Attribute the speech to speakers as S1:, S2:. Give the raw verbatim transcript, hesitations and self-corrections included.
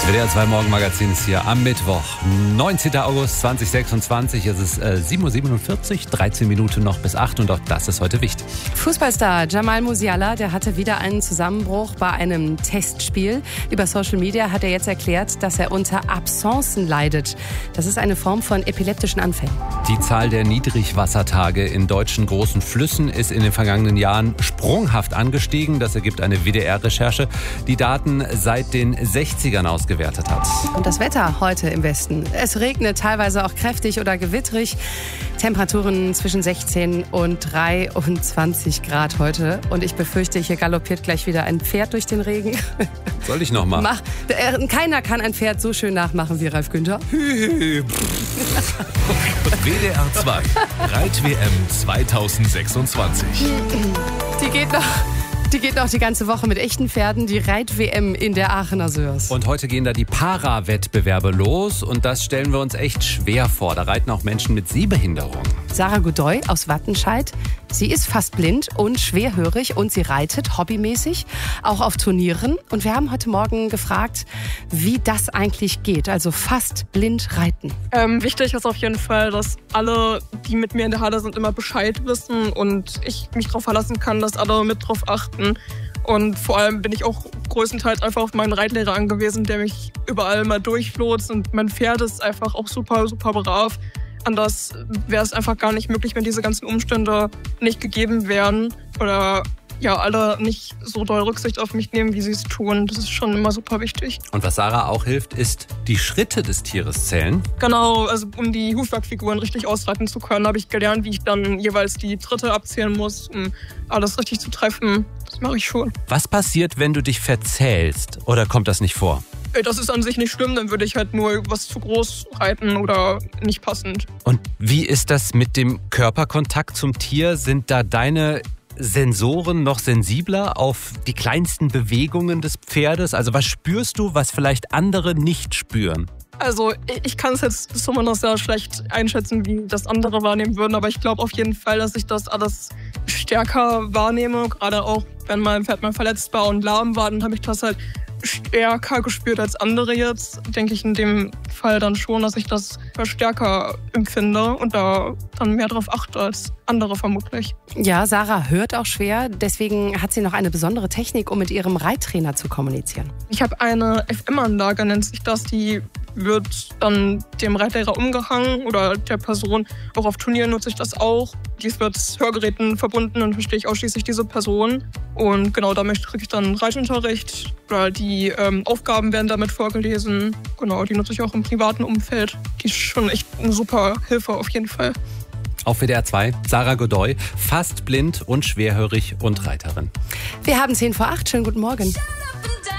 S1: Das W D R zwei Morgenmagazin ist hier am Mittwoch, neunzehnten August zweitausendsechsundzwanzig. Es ist äh, sieben Uhr siebenundvierzig, dreizehn Minuten noch bis acht und auch das ist heute wichtig.
S2: Fußballstar Jamal Musiala, der hatte wieder einen Zusammenbruch bei einem Testspiel. Über Social Media hat er jetzt erklärt, dass er unter Absencen leidet. Das ist eine Form von epileptischen Anfällen.
S1: Die Zahl der Niedrigwassertage in deutschen großen Flüssen ist in den vergangenen Jahren sprunghaft angestiegen. Das ergibt eine W D R-Recherche, die Daten seit den sechzigern ausgewertet hat.
S2: Und das Wetter heute im Westen. Es regnet teilweise auch kräftig oder gewitterig. Temperaturen zwischen sechzehn und dreiundzwanzig Grad heute. Und ich befürchte, hier galoppiert gleich wieder ein Pferd durch den Regen.
S1: Soll ich noch mal?
S2: Mach, äh, keiner kann ein Pferd so schön nachmachen wie Ralf Günther.
S3: W D R zwei Reit-W M zweitausendsechsundzwanzig.
S2: Die geht noch... Die geht noch die ganze Woche mit echten Pferden, die Reit-W M in der Aachener Sörs.
S1: Und heute gehen da die Para-Wettbewerbe los und das stellen wir uns echt schwer vor. Da reiten auch Menschen mit Sehbehinderung.
S2: Sarah Godoy aus Wattenscheid, sie ist fast blind und schwerhörig und sie reitet hobbymäßig, auch auf Turnieren. Und wir haben heute Morgen gefragt, wie das eigentlich geht, also fast blind reiten.
S4: Ähm, wichtig ist auf jeden Fall, dass alle, die mit mir in der Halle sind, immer Bescheid wissen und ich mich darauf verlassen kann, dass alle mit drauf achten. Und vor allem bin ich auch größtenteils einfach auf meinen Reitlehrer angewiesen, der mich überall mal durchlotst. Und mein Pferd ist einfach auch super, super brav. Anders wäre es einfach gar nicht möglich, wenn diese ganzen Umstände nicht gegeben wären oder ja, alle nicht so doll Rücksicht auf mich nehmen, wie sie es tun. Das ist schon immer super wichtig.
S1: Und was Sarah auch hilft, ist die Schritte des Tieres zählen.
S4: Genau, also um die Hufwerkfiguren richtig ausreiten zu können, habe ich gelernt, wie ich dann jeweils die Tritte abzählen muss, um alles richtig zu treffen. Das mache ich schon.
S1: Was passiert, wenn du dich verzählst? Oder kommt das nicht vor?
S4: Das ist an sich nicht schlimm, dann würde ich halt nur was zu groß reiten oder nicht passend.
S1: Und wie ist das mit dem Körperkontakt zum Tier? Sind da deine Sensoren noch sensibler auf die kleinsten Bewegungen des Pferdes? Also was spürst du, was vielleicht andere nicht spüren?
S4: Also ich kann es jetzt zumindest sehr schlecht einschätzen, wie das andere wahrnehmen würden, aber ich glaube auf jeden Fall, dass ich das alles stärker wahrnehme. Gerade auch, wenn mein Pferd mal verletzt war und lahm war, dann habe ich das halt stärker gespürt als andere jetzt. Denke ich in dem Fall dann schon, dass ich das stärker empfinde und da dann mehr drauf achte als andere vermutlich.
S2: Ja, Sarah hört auch schwer, deswegen hat sie noch eine besondere Technik, um mit ihrem Reittrainer zu kommunizieren.
S4: Ich habe eine F M-Anlage, nennt sich das, die wird dann dem Reitlehrer umgehangen oder der Person. Auch auf Turnieren nutze ich das auch. Dies wird mit Hörgeräten verbunden und verstehe ich ausschließlich diese Person. Und genau damit kriege ich dann Reitunterricht. Oder die ähm, Aufgaben werden damit vorgelesen. Genau, die nutze ich auch im privaten Umfeld. Die ist schon echt eine super Hilfe auf jeden Fall.
S1: Auf W D R zwei, Sarah Godoy, fast blind und schwerhörig und Reiterin.
S2: Wir haben zehn vor acht. Schönen guten Morgen.